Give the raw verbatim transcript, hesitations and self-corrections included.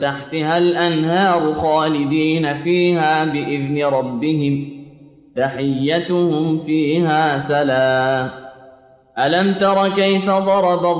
تحتها الأنهار خالدين فيها بإذن ربهم تحيتهم فيها سلام. ألم تر كيف ضرب